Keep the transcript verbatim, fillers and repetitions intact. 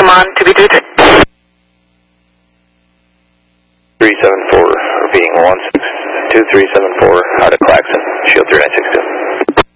come on to be treated. three seven four, repeating one six two three seven four, out of Claxon, shield three nine six two.